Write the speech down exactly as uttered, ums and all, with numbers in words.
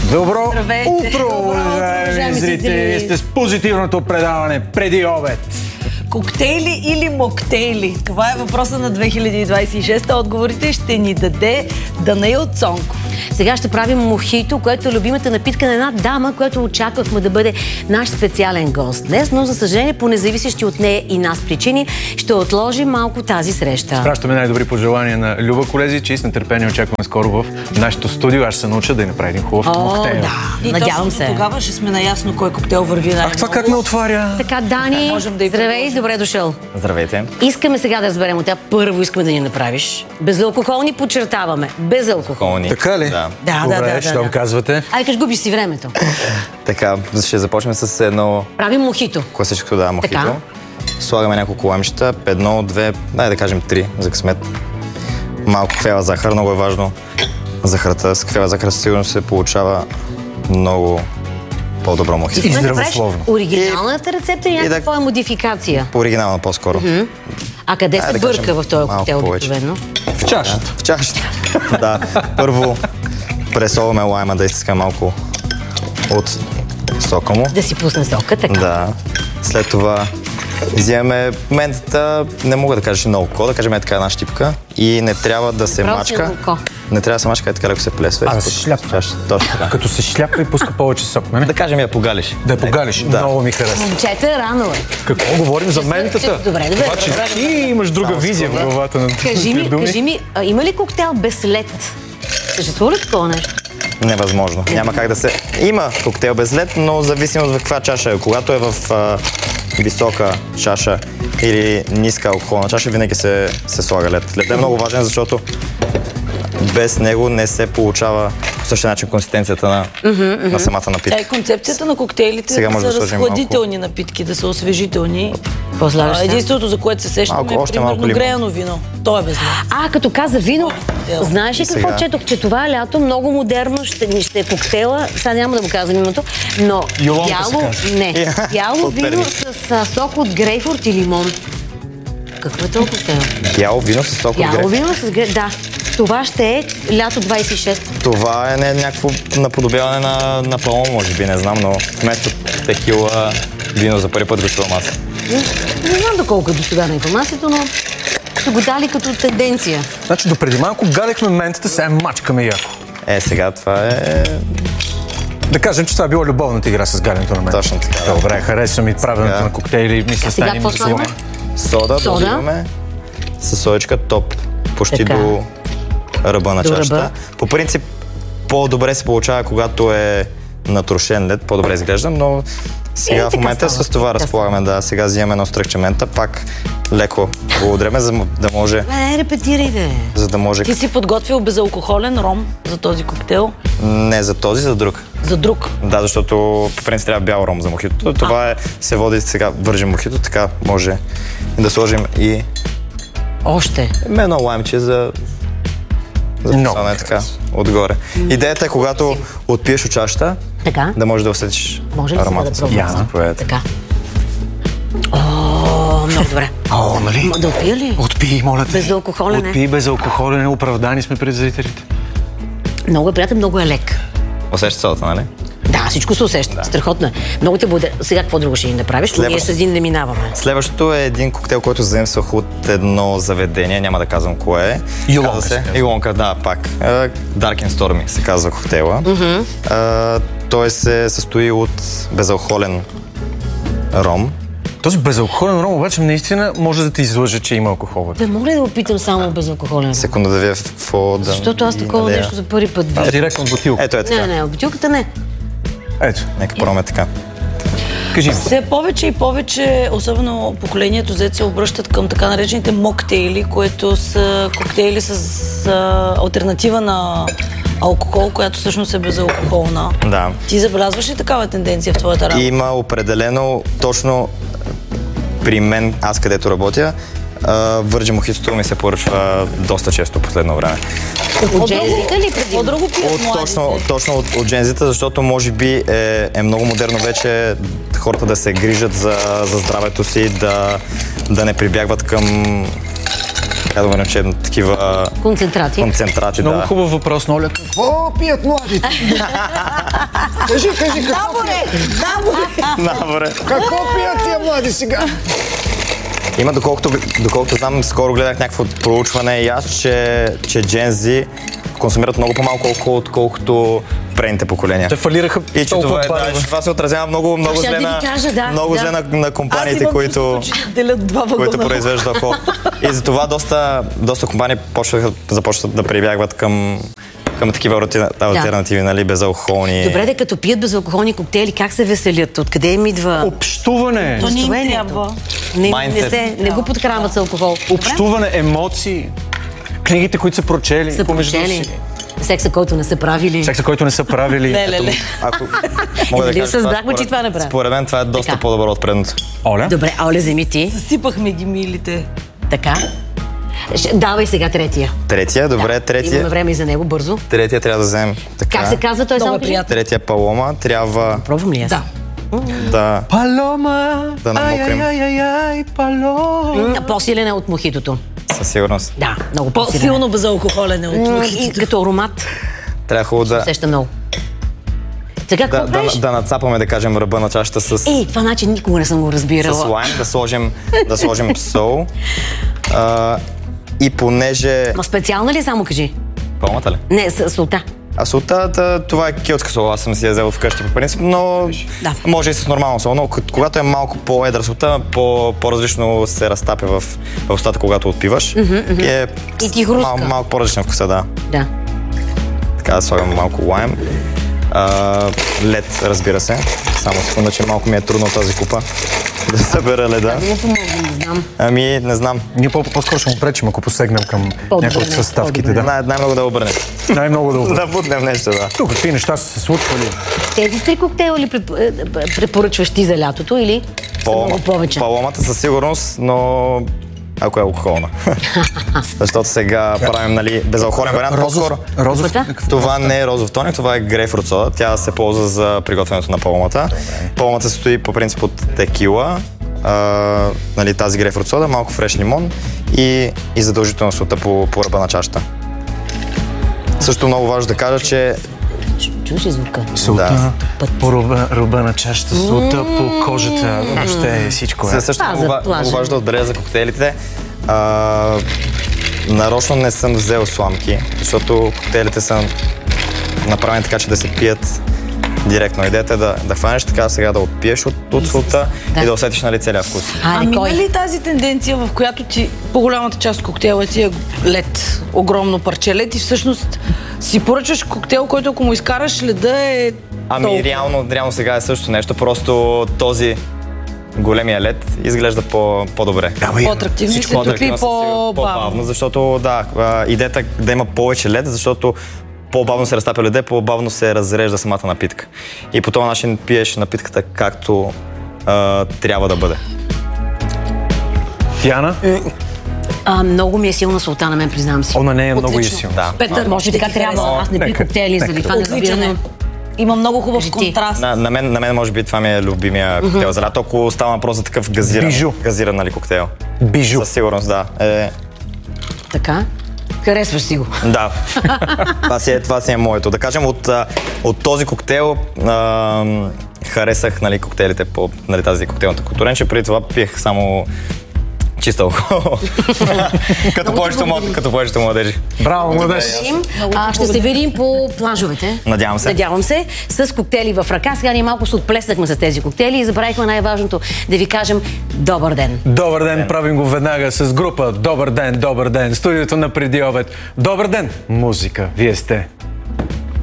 Добро Здравейте. утро, уважаеми зрители! Сте с позитивното предаване преди обед. Коктейли или моктейли? Това е въпроса на две хиляди двадесет и шеста. Отговорите ще ни даде Данаил Цонков. Сега ще правим мохито, което е любимата напитка на една дама, която очаквахме да бъде наш специален гост днес, но за съжаление по независещи от нея и нас причини ще отложим малко тази среща. Пращаме най-добри пожелания на Люба Колезич и с нетърпение очакваме скоро в нашето студио. Аз ще се науча да й направя един хубав О, моктейл. да, И надявам се. Тогава ще сме наясно кой коктейл върви най-много. Ах, това как ме отваря? Така, Дани, можем да й здравей, предложим. добре дошъл. Здравейте. Искаме сега да разберем от тя. Първо искаме да ни направиш. Безалкохолни подчертаваме. Безалкохол. Холни. Така ли? Да. Да, Добре, да, да, щом да, да. казвате. Ай, кажеш, губиш си времето. Така, ще започнем с едно Правим мохито. класическо да, мохито. Така. Слагаме няколко ламчета, едно, две, дай да кажем три, за късмет. Малко кафева захар, много е важно захарта. С кафева захар сигурно се получава много по-добро мохито. И Искаме да правиш здравословно. оригиналната рецепта и някаква да- твоя модификация. По-оригинално по-скоро. А къде Айде се да бърка кажем в този малко коктейл повече. обикновено? В чашата. В чашата. Да. Първо пресоваме лайма да изтискаме малко от сока му. Да си пусне сока, така. Да. След това вземаме ментата, не мога да кажа много ко, да кажем е така една щипка и не трябва да се Просто мачка. око. Не трябва да се мачка, е така леко се плесва. А, да се шляпва. Чашата. Точно така. Като се шляпва и пуска повече сок, не? Да кажем я погалиш. Да я погалиш. Да. Много ми харесва. Момчета, рано е. Какво говорим за ментата? Добре, добре. Обаче ти имаш друга Само визия в секунда. главата на Кажи ми, тия думи. кажи ми, а, има ли коктейл без лед? Съществува ли такова нещо? Невъзможно. Няма как да се... Има коктейл без лед, но зависимо от каква чаша е. Когато е в а, висока чаша или ниска алкохолна чаша, винаги се, се слага лед. Лед е много важен, защото без него не се получава по същия начин консистенцията на, на самата Тя напитка. и концепцията на коктейлите Сега да може са да сложим разхладителни напитки, да са освежителни. Какво слагаш А, сега? единственото, за което се сещаме, Малко, е още малко примерно лимон. греяно вино. То е без лед. А, като каза вино, Ел. знаеш ли И какво сега? четох? Че това лято много модерно ще, ще е коктейла, сега няма да му казвам името, но Йолонка се бяло, казва. не, бяло От вино Перник. с а, сок от грейпфрут и лимон. Какво е този коктейл? Бяло вино с сок от Бяло грейпфрут. вино с грейпфрут, да. Това ще е лято двадесет и шеста. Това е не някакво наподобяване на, на палмо, може би, не знам, но вместо текила вино за първи път го чувам аз. Не, не знам доколко е до сега на информацията, но са го дали като тенденция. Значи допреди малко гадехме ментата, сега мачкаме яко. Е, сега това е... Да кажем, че това е била любовната игра с галенето на мен. Точно така, да. Добре, харесва ми правенето Сега. на коктейли. Мисля, сега стане какво слагаме? Сода, Сода. доливаме със соечка топ, почти Така. до ръба на До чашата. ръба. По принцип, по-добре се получава, когато е натрошен лед, по-добре изглежда, но сега Е, в така момента става. с това Така разполагаме. Да, сега взимаме едно стръкче мента, пак леко го удреме, за да може, Не, репетирай, да. за да може Ти си подготвил безалкохолен ром за този коктейл. не за този, за друг. За друг. Да, защото по принцип трябва бял ром за мохито. Това е, се води сега, вържим мохито, така може да сложим и Още. едно лаймче за за Много писане така, отгоре. Идеята е, когато отпиеш от чашата, Така. да можеш да усетиш Може ли сега аромата. да пробвам? Я. Заповядайте. Така. О, много добре. О, нали? Ма да опия ли? Отпий, моля те. Безалкохолен е. Отпий безалкохолен, оправдани сме пред зрителите. Много е приятен, много е лек. Усещаш солата, нали? Да, всичко се усеща. Страхотно е. Много те благодаря. Сега какво друго ще ни направиш? Следващо. Ние с един не минаваме. Следващото е един коктейл, който заимствах от едно заведение, няма да казвам кое е. Илонка Казва се се. казва. Илонка, да, пак. Е, Dark and Stormy се казва коктейла. Е, Той се състои от безалкохолен ром. Този безалкохолен ром обаче наистина може да те излъже, че има алкохол вътре. Да, мога ли да опитам само безалкохолен? Секунда да вие в какво да... Защото аз такова налея. нещо за първи път А, виждам. директно от бутилка. Ето е така. Не, не, от бутилката не. Ето, Нека пробваме така. кажи ми. Все повече и повече, особено поколението Z, се обръщат към така наречените моктейли, които са коктейли с а, алтернатива на алкохол, която всъщност е безалкохолна. Да. Ти забелязваш ли такава тенденция в твоята работа? Има определено, точно при мен, аз където работя, Върджи мохитото ми се поръчва доста често последно време. От джензите ли преди? Какво друго пият От, младите? точно, точно от, от джензите, защото може би е, е много модерно вече хората да се грижат за, за здравето си, да, да не прибягват към така да го наречем, такива Концентрати. концентрати. Много Да. хубав въпрос, Оля. Какво пият младите? Кажи, кажи, какво пият? Добре. Какво пият тия млади сега? Има, доколкото, доколкото знам, скоро гледах някакво проучване и аз, че, че Gen Z консумират много по-малко алкохол, отколкото предните поколения. Те фалираха И че толкова това, е, да, пари. че това се отразява много, много Щях зле да на, ви кажа, да, много да. зле на, на Аз компаниите, имам които, чувството, че делят два вагона. които произвеждат алкохол. И затова доста, доста компании почнаха, започват да прибягват към, към такива алтерна- алтернативи, нали, безалкохолни. Добре, де като пият безалкохолни коктейли, как се веселят? Откъде им идва Общуване. То не им настроението? трябва. Не, не, Mindset. се, не го подхранват с алкохол. Общуване, емоции. Книгите, които са прочели. Са помежду прочели. си. Секса, който не са правили. Секса, който не са правили. Не, леле. Ако мога да Нали кажа, създахме, че според- това направи? Според мен това е доста Така. по-добро от предното. Оля? Добре, Оле, вземи ти. Съсипахме ги милите. Така. Ще- Давай сега третия. Третия, добре, Имаме третия. време и за него, бързо. Третия трябва да вземем така. Как се казва той? Много Само е кажи? приятно. Третия палома трябва Пробвам ли аз? Да. да... Палома. Да намокрим. Ай, ай, ай, ай, палома. М, По-силен е от мохитото. Със сигурност. Да, много по-силен. По-силно безалкохолен е от М, мухите. И като аромат Трябва хубаво да, сеща много. Сега да, какво да, правиш? да нацапаме, да кажем, ръба на чашата с, Ей, това начин никога не съм го с разбирала. лайм, да сложим, да сложим сол. А, и понеже... Ма специална ли е, само кажи? Палмата ли? Не, с солта. А солта, да, това е килтска сол, аз съм си я взел вкъщи по принцип, но Да. може и с нормална сол, но к- когато е малко по-едра солта, по- по-различно се разтапя в, в устата, когато отпиваш. И е И ти хруска. мал, малко по-различен вкуса, да. Да. Така да слагам малко лайм. А, лед, разбира се. Само секунда, че малко ми е трудно тази купа да събера леда. Да му помогна, не знам. Ами, не знам. Ние по- по-скоро ще му пречим, ако посегнем към По-добре, някои от не, съставките. по-добре. Да. Най- най-много да обърнем. Най-много да обърнем. Да бутнем нещо, да. Тук какви неща са се случвали. Тези три коктейла ли преп- е, препоръчваш ти за лятото или са много повече? Паломата със сигурност, но ако е алкохолна. Защото сега правим, нали, безалкохолен вариант. По-скоро. Розов. Това? Това не е розов тоник, това е грейпфрут сода. Тя се ползва за приготвянето на палмата. Палмата се стои по принцип от текила, а, нали, тази грейпфрут сода, малко фреш лимон и, и задължително солта по, по ръба на чашата. Също много важно да кажа, че Чу- Чуваш ли звука? Солта Да. по ръба, ръба на чашата, солта по кожата. Въобще всичко е. Съ- също Това много, за ва- плажа. много важно да отбележа за коктейлите. А, нарочно не съм взел сламки, защото коктейлите са направени така, че да се пият директно. Идеята е да, да хванеш така, сега да отпиеш от, от солта Да. и да усетиш, нали, целия вкус. А, Ами кой? има ли тази тенденция, в която ти по-голямата част от коктейла ти е лед, огромно парче лед и всъщност си поръчваш коктейл, който ако му изкараш леда е Ами толкова. реално, реално сега е също нещо, просто този големия лед изглежда по, по-добре. Давай, По-атрактивно и се топи По-атрактивно, със сигурност, по-бавно. по-бавно, защото да, а, идеята е да има повече лед, защото по-бавно се разтапя леда, по-бавно се разрежда самата напитка. И по този начин пиеш напитката както а, трябва да бъде. Диана? А, много ми е силна солта на мен, признавам си. О, на нея е много и Отлично. силно. Да. Петър, Може би така ще ти трябва. хареса. Аз не пия Нека, коктейли, заради нека. това не Отличен разбирам. е. Има много хубав Кажи ти. контраст. На, на, мен, на мен може би това ми е любимия коктейл за лято, ако става въпрос за такъв газиран, Бижу. газиран, нали, коктейл. Бижу. Със сигурност, да. Е, Така? Харесваш си го. Да. това, си е, това си е моето. Да кажем, от, а, от този коктейл а, харесах, нали, коктейлите по, нали, тази коктейлната култура, че преди това пиех само чист алкохол. като, повечето, млад- като повечето младежи. Браво, младеж! А, ще се видим по плажовете. Надявам се. Надявам се. С коктейли в ръка. Сега ние малко се отплеснахме с тези коктейли и забравихме най-важното да ви кажем добър ден. Добър ден, правим го веднага с група. Добър ден, добър ден. Студиото на преди обед. Добър ден, музика. Вие сте